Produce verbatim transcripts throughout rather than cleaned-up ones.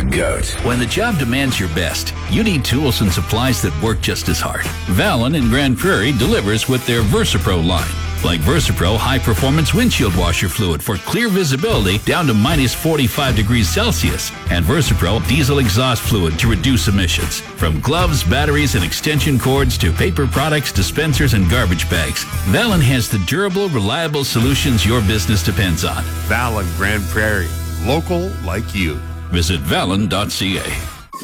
GOAT. When the job demands your best, you need tools and supplies that work just as hard. Valon in Grand Prairie delivers with their VersaPro line. Like VersaPro high-performance windshield washer fluid for clear visibility down to minus forty-five degrees Celsius. And VersaPro diesel exhaust fluid to reduce emissions. From gloves, batteries, and extension cords to paper products, dispensers, and garbage bags, Valon has the durable, reliable solutions your business depends on. Valon Grand Prairie. Local like you. Visit valon dot c a.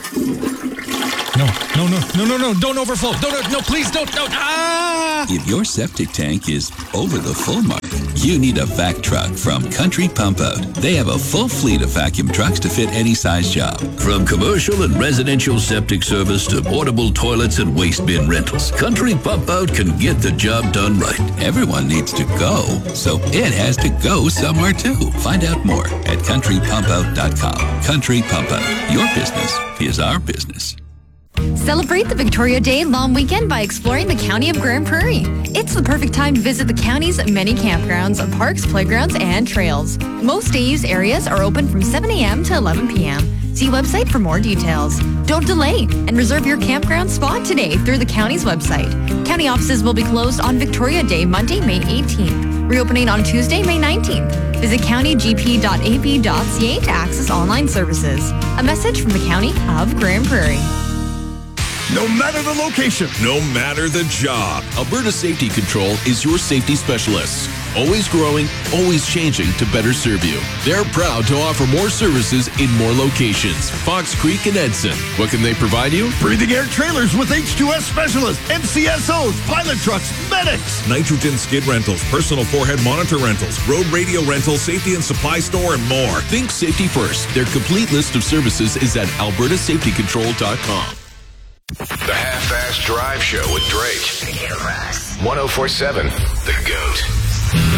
No, no, no, no, no, no, don't overflow. Don't, no, please don't, don't. Ah! If your septic tank is over the full mark, you need a vac truck from Country Pump Out. They have a full fleet of vacuum trucks to fit any size job. From commercial and residential septic service to portable toilets and waste bin rentals, Country Pump Out can get the job done right. Everyone needs to go, so it has to go somewhere too. Find out more at country pump out dot com. Country Pump Out. Your business is our business. Celebrate the Victoria Day long weekend by exploring the County of Grand Prairie. It's the perfect time to visit the county's many campgrounds, parks, playgrounds, and trails. Most days, areas are open from seven a.m. to eleven p.m. See website for more details. Don't delay and reserve your campground spot today through the county's website. County offices will be closed on Victoria Day, Monday, May eighteenth. Reopening on Tuesday, May nineteenth. Visit county g p dot a b dot c a to access online services. A message from the County of Grand Prairie. No matter the location, no matter the job, Alberta Safety Control is your safety specialist. Always growing, always changing to better serve you. They're proud to offer more services in more locations. Fox Creek and Edson. What can they provide you? Breathing air trailers with H two S specialists, M C S Os, pilot trucks, medics. Nitrogen skid rentals, personal forehead monitor rentals, road radio rentals, safety and supply store, and more. Think safety first. Their complete list of services is at alberta safety control dot com. The Half-Ass Drive Show with Drake. one oh four point seven, The GOAT.